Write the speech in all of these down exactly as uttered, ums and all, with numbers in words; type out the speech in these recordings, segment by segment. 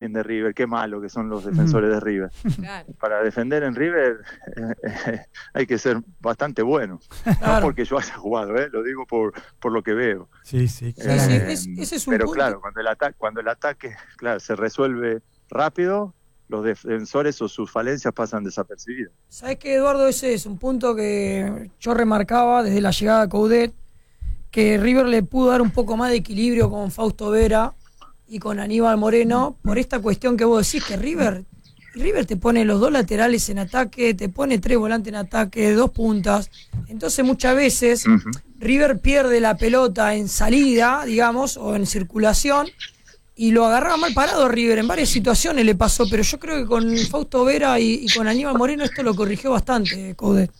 también de River, qué malo que son los defensores de River. Claro. Para defender en River eh, eh, hay que ser bastante bueno. Claro. No porque yo haya jugado, ¿eh? Lo digo por, por lo que veo. Sí, sí, claro. sí, Eh, sí. Es, ese es un pero punto. claro, cuando el, ata- cuando el ataque claro, se resuelve rápido, los defensores o sus falencias pasan desapercibidos. ¿Sabes qué, Eduardo? Ese es un punto que yo remarcaba desde la llegada de Coudet, que River le pudo dar un poco más de equilibrio con Fausto Vera y con Aníbal Moreno, por esta cuestión que vos decís, que River, River te pone los dos laterales en ataque, te pone tres volantes en ataque, dos puntas. Entonces muchas veces uh-huh. River pierde la pelota en salida, digamos, o en circulación, y lo agarraba mal parado River. En varias situaciones le pasó, pero yo creo que con Fausto Vera y, y con Aníbal Moreno esto lo corrigió bastante, Coudet.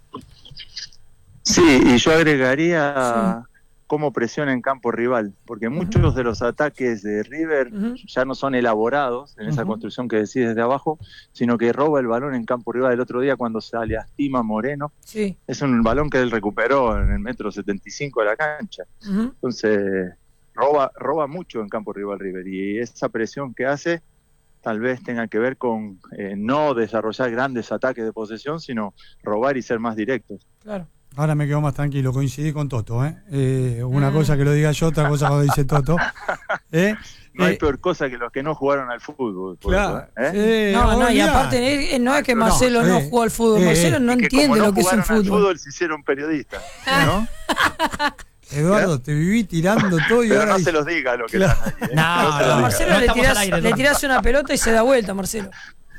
Sí, y yo agregaría sí. cómo presiona en campo rival, porque muchos uh-huh. de los ataques de River uh-huh. ya no son elaborados en uh-huh. esa construcción que decís desde abajo, sino que roba el balón en campo rival. El otro día cuando se lastima Moreno, sí. es un balón que él recuperó en el metro setenta y cinco de la cancha. Uh-huh. Entonces, roba, roba mucho en campo rival River, y esa presión que hace tal vez tenga que ver con eh, no desarrollar grandes ataques de posesión, sino robar y ser más directos. Claro. Ahora me quedo más tranquilo, coincidí con Toto, ¿eh? eh una mm. cosa que lo diga yo, otra cosa cuando dice Toto. ¿Eh? No hay eh, peor cosa que los que no jugaron al fútbol. Claro. ¿eh? Eh, no, no, y aparte no es que Marcelo no, no eh, jugó al fútbol, eh, Marcelo no entiende no lo que es el fútbol. fútbol se hicieron periodistas, ¿no? Eduardo, ¿ya? Te viví tirando todo y Pero ahora... no se los diga lo que claro. están ahí, ¿eh? No, no, no, no Marcelo no le tirás, aire, le tirás una pelota y se da vuelta, Marcelo.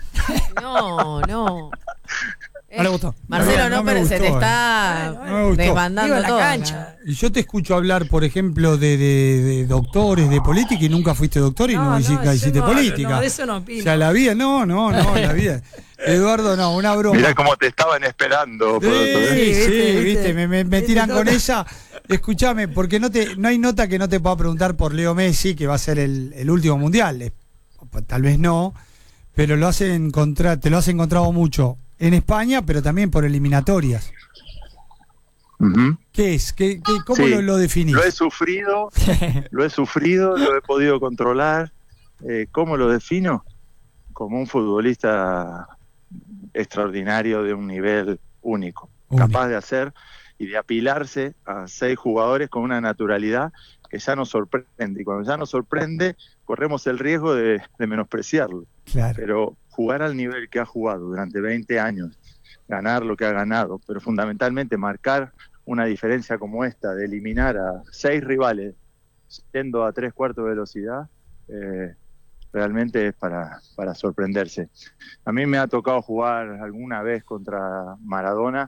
No, no. No le gustó. Marcelo, no, no, no pero gustó, se te está no desbandando la todo, cancha. Y yo te escucho hablar, por ejemplo, de, de, de doctores, de política, y nunca fuiste doctor y no, no hiciste, hiciste no, política. No, de eso no opino. O sea, la vida, no, no, no, la vida. Eduardo, no, una broma. Mirá cómo te estaban esperando. Sí, pronto, sí, ¿eh? sí, viste, viste, me, me, me tiran con esa. Escúchame, porque no te no hay nota que no te pueda preguntar por Leo Messi, que va a ser el, el último mundial. Tal vez no, pero lo has encontrado, te lo has encontrado mucho en España, pero también por eliminatorias. Uh-huh. ¿Qué es? ¿Qué, qué, ¿Cómo sí, lo, lo definís? Lo he sufrido, lo he sufrido, lo he podido controlar. Eh, ¿Cómo lo defino? Como un futbolista extraordinario de un nivel único, único, capaz de hacer y de apilarse a seis jugadores con una naturalidad que ya nos sorprende. Y cuando ya nos sorprende, corremos el riesgo de, de menospreciarlo. Claro. Pero jugar al nivel que ha jugado durante veinte años, ganar lo que ha ganado, pero fundamentalmente marcar una diferencia como esta, de eliminar a seis rivales yendo a tres cuartos de velocidad, eh, realmente es para, para sorprenderse. A mí me ha tocado jugar alguna vez contra Maradona,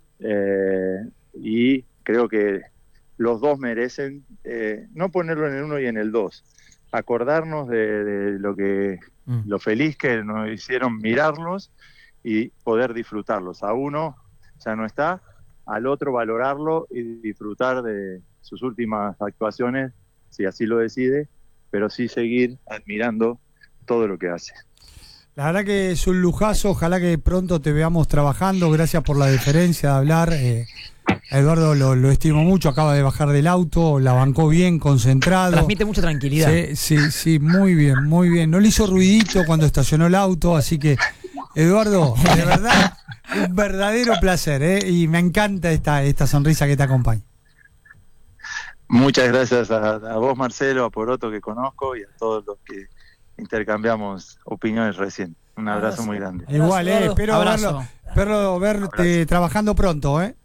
eh, y creo que los dos merecen eh, no ponerlo en el uno y en el dos, acordarnos de, de lo que mm. lo feliz que nos hicieron mirarlos y poder disfrutarlos. A uno ya no está, al otro valorarlo y disfrutar de sus últimas actuaciones, si así lo decide, pero sí seguir admirando todo lo que hace. La verdad que es un lujazo, ojalá que pronto te veamos trabajando, gracias por la deferencia de hablar. eh, Eduardo lo, lo estimo mucho, acaba de bajar del auto, la bancó bien, concentrado. Transmite mucha tranquilidad. Sí, sí, sí, muy bien, muy bien. No le hizo ruidito cuando estacionó el auto, así que, Eduardo, de verdad, un verdadero placer, ¿eh? Y me encanta esta, esta sonrisa que te acompaña. Muchas gracias a, a vos, Marcelo, a Poroto, que conozco, y a todos los que intercambiamos opiniones recién. Un abrazo, abrazo muy grande. Igual, eh, espero verlo, verlo, verte abrazo. Trabajando pronto, ¿eh?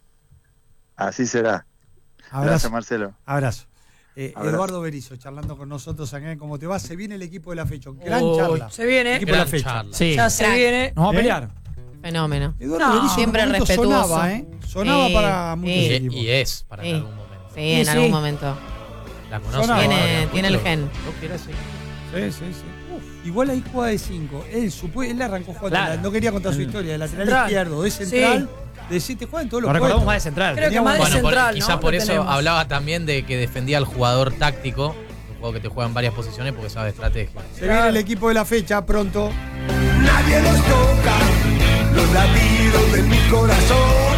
Así será. Abrazo, Gracias, Marcelo. Abrazo. Eh, Abrazo. Eduardo Berizzo, charlando con nosotros acá en ¿Cómo te va? Se viene el equipo de la fecha. Gran oh, charla. Se viene. Equipo de la fecha. Sí. Ya se Crack. viene. Nos vamos a pelear. Fenómeno. Eduardo No, Berizzo siempre respetuoso. Sonaba, ¿eh? Sonaba eh, para muchos eh, equipos. Y es para Sí. en algún momento. Sí, en Sí, algún sí. momento. La conoce. Sonaba. Tiene, tiene el Lo- gen. lo quiere, sí. Sí, sí, sí. Uf, igual ahí juega de cinco. Él, supo, él arrancó jugando. Claro. No quería contar su historia. De lateral Central. izquierdo, de central. De siete juega en todos Lo los recordamos puestos. más de central. Creo que más de Bueno, por- central, quizá ¿no? por Lo eso tenemos. hablaba también de que defendía al jugador táctico, un juego que te juega en varias posiciones porque sabe estrategia. Se viene el equipo de la fecha pronto. Nadie nos toca los latidos de mi corazón.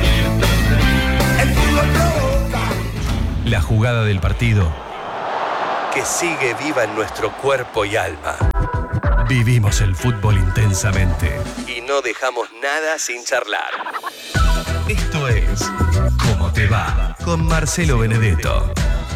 El fútbol provoca La jugada del partido que sigue viva en nuestro cuerpo y alma. Vivimos el fútbol intensamente y no dejamos nada sin charlar. Esto es ¿Cómo te va? Con Marcelo Benedetto.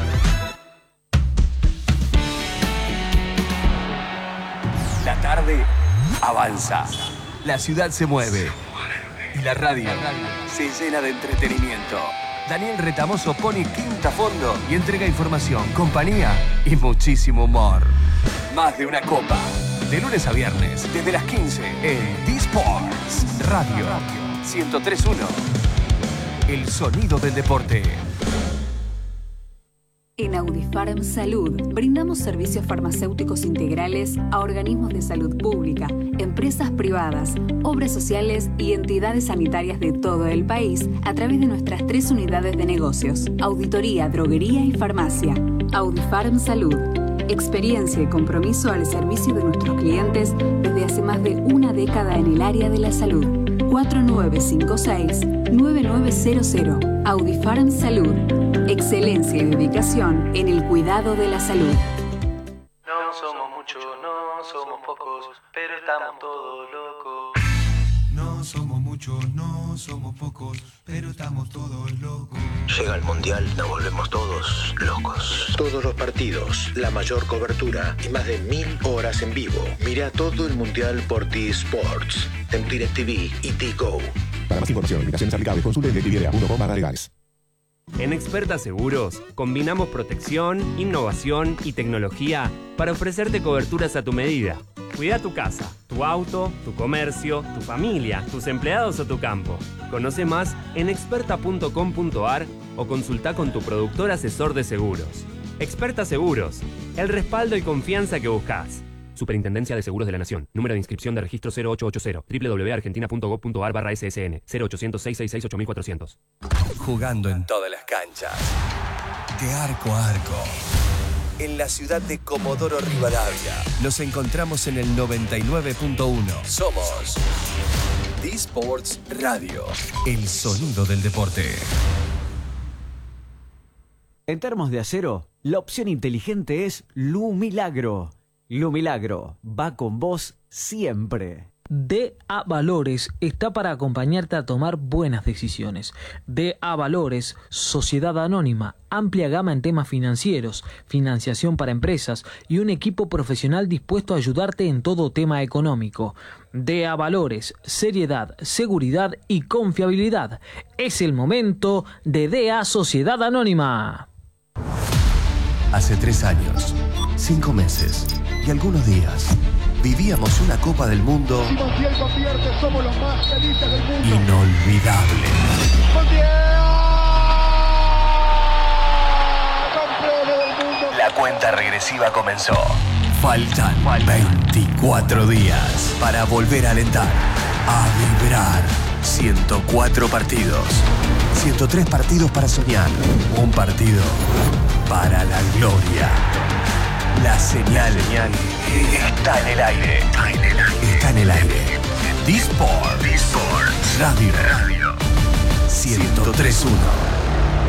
La tarde avanza, la ciudad se mueve y la radio se llena de entretenimiento. Daniel Retamoso pone quinta a fondo y entrega información, compañía y muchísimo humor. Más de una copa. De lunes a viernes, desde las quince, en D-Sports Radio ciento tres punto uno. El sonido del deporte. En Audifarm Salud brindamos servicios farmacéuticos integrales a organismos de salud pública, empresas privadas, obras sociales y entidades sanitarias de todo el país a través de nuestras tres unidades de negocios: auditoría, droguería y farmacia. Audifarm Salud. Experiencia y compromiso al servicio de nuestros clientes desde hace más de una década en el área de la salud. cuatro nueve cinco seis, nueve nueve cero cero. Audifarm Salud. Excelencia y dedicación en el cuidado de la salud. No somos muchos, no somos pocos, pero estamos todos locos. No somos muchos, no somos pocos, pero estamos todos locos. Llega el Mundial, nos volvemos todos locos. Todos los partidos, la mayor cobertura y más de mil horas en vivo. Mira todo el Mundial por D-Sports, en DirecTV y D-Go. Para más información, limitaciones aplicables, consulte directv punto com barra legales. En Experta Seguros, combinamos protección, innovación y tecnología para ofrecerte coberturas a tu medida. Cuida tu casa, tu auto, tu comercio, tu familia, tus empleados o tu campo. Conoce más en experta punto com punto ar o consulta con tu productor asesor de seguros. Experta Seguros, el respaldo y confianza que buscas. Superintendencia de Seguros de la Nación. Número de inscripción de registro cero ocho ocho cero. doble u doble u doble u punto argentina punto gov punto ar barra S S N. cero ochocientos, seiscientos sesenta y seis, ocho mil cuatrocientos. Jugando en todas las canchas. De arco a arco. En la ciudad de Comodoro Rivadavia. Nos encontramos en el noventa y nueve punto uno. Somos D-Sports Radio. El sonido del deporte. En termos de acero, la opción inteligente es Lumilagro. Lumilagro va con vos siempre. D A Valores está para acompañarte a tomar buenas decisiones. D A Valores, Sociedad Anónima, amplia gama en temas financieros, financiación para empresas y un equipo profesional dispuesto a ayudarte en todo tema económico. D A Valores, seriedad, seguridad y confiabilidad. Es el momento de D A Sociedad Anónima. Hace tres años, cinco meses y algunos días, vivíamos una Copa del Mundo inolvidable. La cuenta regresiva comenzó. Faltan veinticuatro días para volver a alentar, a vibrar. ciento cuatro partidos, ciento tres partidos para soñar, un partido para la gloria. La señal está en el aire. Está en el aire. Está en el aire. D-Sports Radio. Radio. ciento tres punto uno.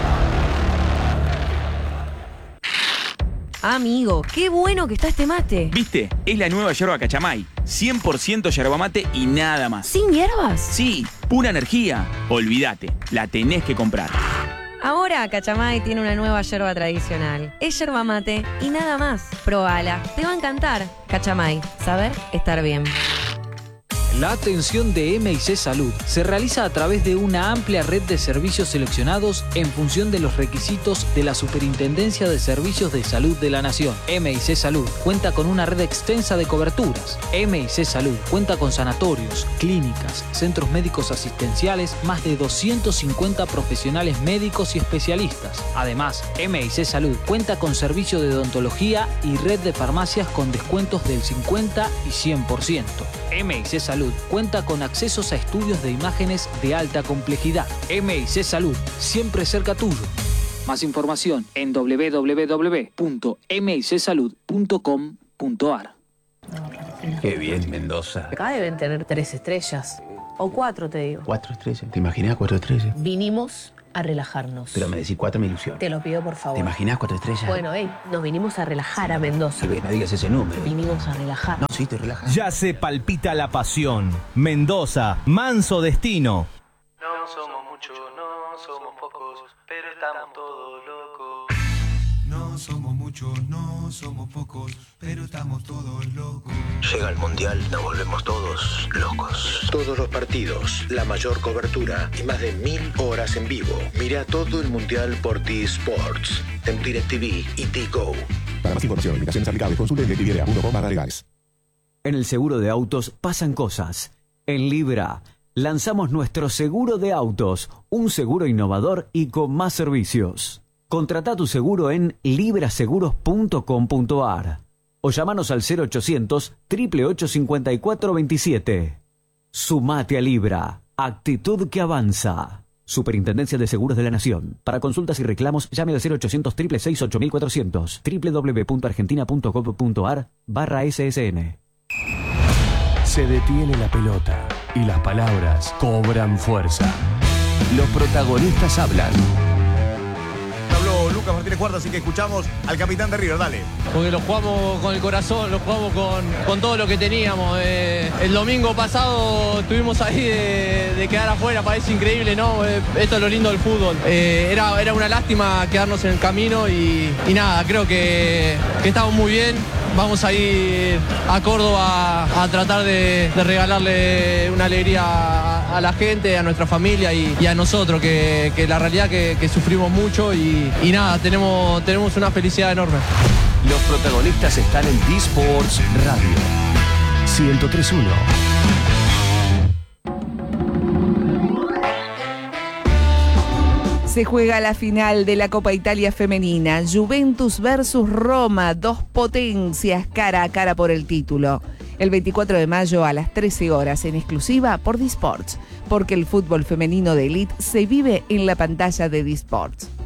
Amigo, qué bueno que está este mate. ¿Viste? Es la nueva yerba Cachamay. cien por ciento yerba mate y nada más. ¿Sin hierbas? Sí, pura energía. Olvídate, la tenés que comprar. Ahora Cachamay tiene una nueva yerba tradicional. Es yerba mate y nada más. Probala, te va a encantar. Cachamay, saber estar bien. La atención de M I C Salud se realiza a través de una amplia red de servicios seleccionados en función de los requisitos de la Superintendencia de Servicios de Salud de la Nación. M I C Salud cuenta con una red extensa de coberturas. M I C Salud cuenta con sanatorios, clínicas, centros médicos asistenciales, más de doscientos cincuenta profesionales médicos y especialistas. Además, M I C Salud cuenta con servicio de odontología y red de farmacias con descuentos del cincuenta y cien por ciento. M I C Salud cuenta con accesos a estudios de imágenes de alta complejidad. M I C Salud, siempre cerca tuyo. Más información en doble u doble u doble u punto m i c salud punto com punto ar. Qué bien, Mendoza. Acá deben tener tres estrellas. O cuatro, te digo. Cuatro estrellas. ¿Te imaginas cuatro estrellas? Vinimos a relajarnos. Pero me decís cuatro me ilusión. Te lo pido, por favor. ¿Te imaginas cuatro estrellas? Bueno, hey, nos vinimos a relajar a Mendoza. Sí, no digas ese número. Vinimos a relajar. No, sí, te relajas. Ya se palpita la pasión. Mendoza, manso destino. No somos muchos, no somos pocos, pero estamos todos locos. No somos muchos, no somos pocos, pero estamos todos locos. Llega el Mundial, nos volvemos todos locos. Todos los partidos, la mayor cobertura y más de mil horas en vivo. Mira todo el Mundial por T-Sports, en DirecTV y T-Go. Para más información, limitaciones aplicables, consulte en directv punto com barra legales. En el seguro de autos pasan cosas. En Libra lanzamos nuestro seguro de autos, un seguro innovador y con más servicios. Contrata tu seguro en libraseguros punto com punto ar o llamanos al cero ochocientos, ocho ocho ocho, cinco cuatro dos siete. Sumate a Libra, actitud que avanza. Superintendencia de Seguros de la Nación. Para consultas y reclamos, llame al cero ochocientos, seis seis seis, ocho cuatro cero cero, doble u doble u doble u punto argentina punto gov punto ar barra S S N. Se detiene la pelota y las palabras cobran fuerza. Los protagonistas hablan. Habló Lucas Martínez Cuarta, así que escuchamos al capitán de River, dale. Porque lo jugamos con el corazón, lo jugamos con, con todo lo que teníamos. Eh, el domingo pasado estuvimos ahí de, de quedar afuera, parece increíble, ¿no? Eh, esto es lo lindo del fútbol. Eh, era, era una lástima quedarnos en el camino y, y nada, creo que, que estamos muy bien. Vamos a ir a Córdoba a tratar de, de regalarle una alegría a, a la gente, a nuestra familia y, y a nosotros, que, que la realidad que, que sufrimos mucho y, y nada, tenemos, tenemos una felicidad enorme. Los protagonistas están en T-Sports Radio ciento tres punto uno. Se juega la final de la Copa Italia Femenina. Juventus versus Roma, dos potencias cara a cara por el título. El veinticuatro de mayo a las trece horas en exclusiva por D-Sports, porque el fútbol femenino de élite se vive en la pantalla de D-Sports.